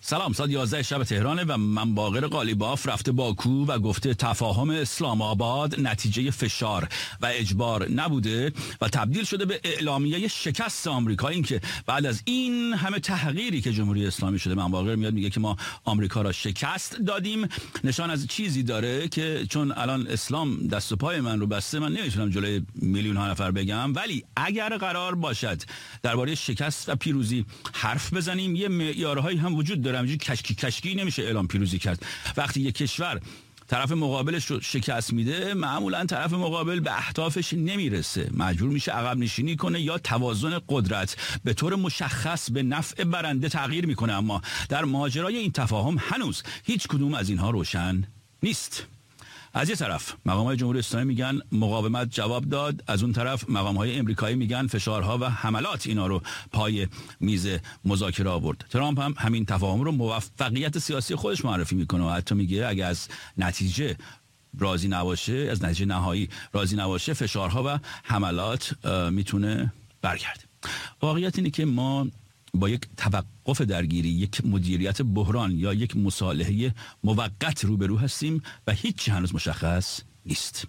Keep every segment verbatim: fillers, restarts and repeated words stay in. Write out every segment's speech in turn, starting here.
سلام، ساعت یازده شب تهرانه و من باقر قالیباف رفته باکو و گفته تفاهم اسلام آباد نتیجه فشار و اجبار نبوده و تبدیل شده به اعلامیه شکست آمریکا. این که بعد از این همه تحقیری که جمهوری اسلامی شده، من باقر میاد میگه که ما آمریکا را شکست دادیم، نشان از چیزی داره که چون الان اسلام دست و پای من رو بسته، من نمیتونم جلوی میلیون ها نفر بگم، ولی اگر قرار باشد درباره شکست و پیروزی حرف بزنیم، یه معیارهایی هم وجود داره. همینجوری کشکی کشکی نمیشه اعلام پیروزی کرد. وقتی یک کشور طرف مقابلش رو شکست میده، معمولا طرف مقابل به اهدافش نمیرسه، مجبور میشه عقب نشینی کنه یا توازن قدرت به طور مشخص به نفع برنده تغییر میکنه. اما در ماجرای این تفاهم هنوز هیچ کدوم از اینها روشن نیست. از یه طرف مقام‌های جمهوری اسلامی میگن مقاومت جواب داد، از اون طرف مقام‌های امریکایی میگن فشارها و حملات اینا رو پای میز مذاکره آورد. ترامپ هم همین تفاهم رو موفقیت سیاسی خودش معرفی میکنه و حتی میگه اگه از نتیجه راضی نباشه، از نتیجه نهایی راضی نباشه، فشارها و حملات میتونه برگرده. واقعیت اینه که ما با یک توقف درگیری، یک مدیریت بحران یا یک مصالحه موقت روبرو هستیم و هیچ هنوز مشخص نیست.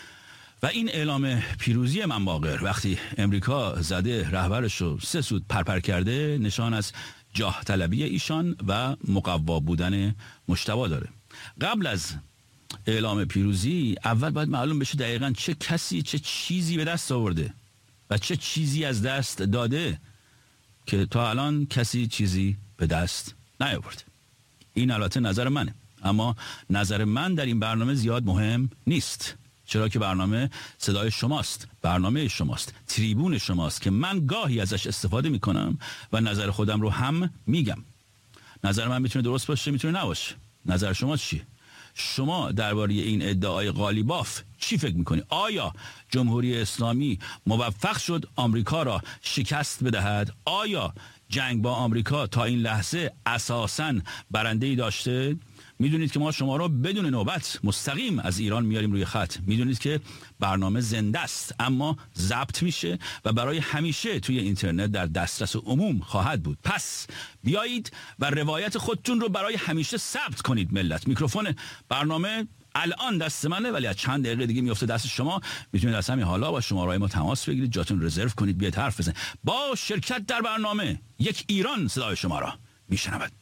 و این اعلام پیروزی من باقر وقتی امریکا زده رهبرش رو سه سود پرپر کرده، نشان از جاه طلبی ایشان و مقوا بودن مجتبی داره. قبل از اعلام پیروزی اول باید معلوم بشه دقیقاً چه کسی چه چیزی به دست آورده و چه چیزی از دست داده که تا الان کسی چیزی به دست نیاورده. این البته نظر منه، اما نظر من در این برنامه زیاد مهم نیست، چرا که برنامه صدای شماست، برنامه شماست، تریبون شماست که من گاهی ازش استفاده میکنم و نظر خودم رو هم میگم. نظر من میتونه درست باشه، میتونه نباشه. نظر شما چیه؟ شما درباره این ادعای قالیباف چی فکر میکنی؟ آیا جمهوری اسلامی موفق شد آمریکا را شکست بدهد؟ آیا جنگ با آمریکا تا این لحظه اساساً برنده‌ای داشته؟ میدونید که ما شما را بدون نوبت مستقیم از ایران میاریم روی خط. میدونید که برنامه زنده است، اما ضبط میشه و برای همیشه توی اینترنت در دسترس عموم خواهد بود. پس بیایید و روایت خودتون رو برای همیشه ثبت کنید ملت. میکروفون برنامه الان دست منه، ولی از چند دقیقه دیگه میفته دست شما. میتونید از همین حالا با شماره‌های ما تماس بگیرید، جاتون رزرو کنید، بیاید حرف بزنید. با شرکت در برنامه یک ایران صدای شما را میشنود.